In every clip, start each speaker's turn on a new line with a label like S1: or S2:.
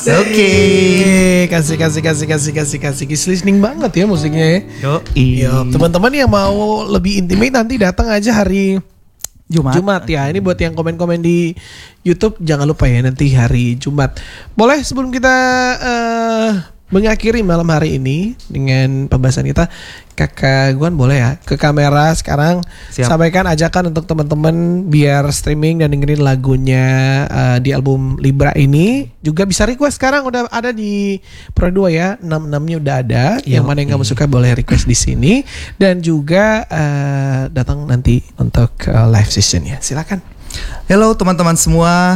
S1: Oke.
S2: Kasih listening banget ya musiknya ya.
S1: Yo,
S2: teman-teman yang mau lebih intimate nanti datang aja hari Jumat ya. Ini buat yang komen-komen di YouTube, jangan lupa ya nanti hari Jumat. Boleh sebelum kita mengakhiri malam hari ini dengan pembahasan kita, Kakak Guan boleh ya ke kamera sekarang.
S1: Siap.
S2: Sampaikan ajakan untuk teman-teman biar streaming dan dengerin lagunya di album Libra ini. Juga bisa request sekarang udah ada di Pro 2 ya. 66-nya udah ada. Yang mana yang kamu suka boleh request di sini, dan juga datang nanti untuk live session ya. Silakan.
S1: Halo teman-teman semua,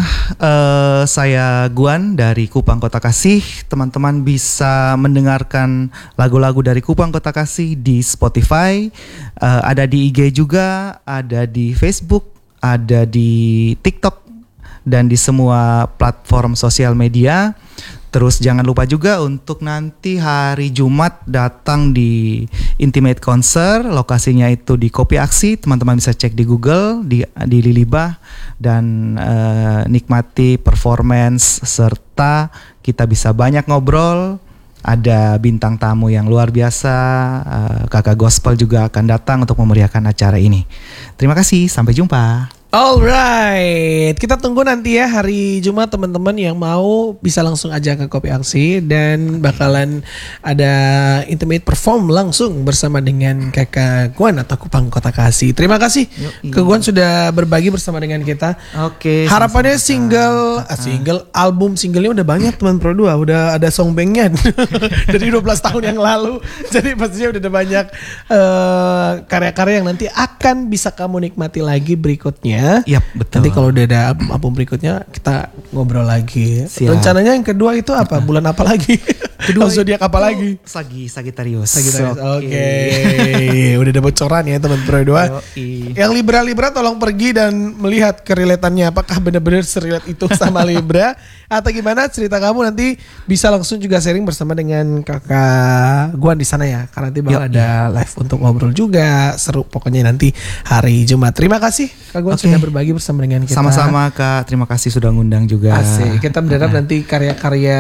S1: saya Guan dari Kupang Kota Kasih. Teman-teman bisa mendengarkan lagu-lagu dari Kupang Kota Kasih di Spotify, ada di IG juga, ada di Facebook, ada di TikTok, dan di semua platform sosial media. Terus jangan lupa juga untuk nanti hari Jumat datang di Intimate Concert. Lokasinya itu di Kopi Aksi. Teman-teman bisa cek di Google, di Lilibah, dan nikmati performance serta kita bisa banyak ngobrol. Ada bintang tamu yang luar biasa. Kakak Gospel juga akan datang untuk memeriahkan acara ini. Terima kasih, sampai jumpa.
S2: Alright, kita tunggu nanti ya hari Jumat teman-teman yang mau bisa langsung aja ke Kopi Aksi, dan bakalan ada intimate perform langsung bersama dengan Kakak Guan atau Kupang Kota Kasih. Terima kasih Kak Guan sudah berbagi bersama dengan kita.
S1: Oke.
S2: Harapannya single album singlenya udah banyak teman Pro 2, udah ada songbangnya dari 12 tahun yang lalu. Jadi pastinya udah ada banyak karya-karya yang nanti akan bisa kamu nikmati lagi berikutnya.
S1: Yap, betul.
S2: Nanti kalau udah ada album berikutnya kita ngobrol lagi.
S1: Siap.
S2: Rencananya yang kedua itu apa? Bulan apa lagi?
S1: Kedua
S2: zodiak apa lagi?
S1: Sagittarius.
S2: Oke. Udah ada bocoran ya teman Pro 2. Yang Libra tolong pergi dan melihat kerelatannya, apakah benar-benar serelate itu sama Libra atau gimana. Cerita kamu nanti bisa langsung juga sharing bersama dengan Kakak Guan di sana ya. Karena nanti bakal ada live untuk ngobrol juga. Seru pokoknya nanti hari Jumat. Terima kasih Kak Guan sudah berbagi bersama dengan kita.
S1: Sama-sama Kak, terima kasih sudah ngundang juga.
S2: Asik. Kita berharap nanti karya-karya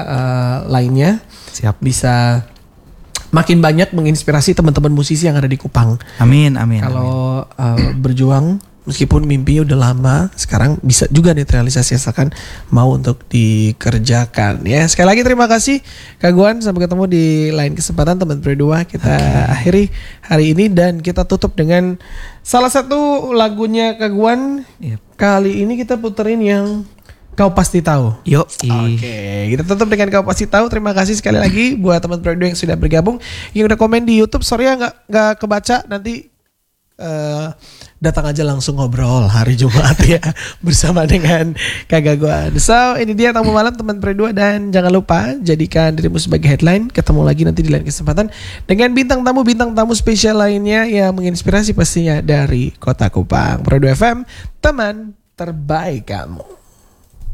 S2: lainnya bisa makin banyak menginspirasi teman-teman musisi yang ada di Kupang.
S1: Amin.
S2: Kalau berjuang meskipun mimpinya udah lama, sekarang bisa juga netralisasi asalkan mau untuk dikerjakan ya. Sekali lagi terima kasih Kak Guan, sampai ketemu di lain kesempatan teman Pro 2. Kita akhiri hari ini dan kita tutup dengan salah satu lagunya Kak Guan. Kali ini kita puterin yang Kau Pasti Tahu. Oke, kita tutup dengan Kau Pasti Tahu. Terima kasih sekali lagi buat teman Pro 2 yang sudah bergabung, yang udah komen di YouTube. Sorry ya nggak kebaca. Nanti datang aja langsung ngobrol hari Jumat ya bersama dengan Kakak Guan. So ini dia tamu malam teman Pro 2, dan jangan lupa jadikan dirimu sebagai headline. Ketemu lagi nanti di lain kesempatan dengan bintang tamu spesial lainnya yang menginspirasi pastinya dari Kota Kupang. Pro 2 FM, teman terbaik kamu.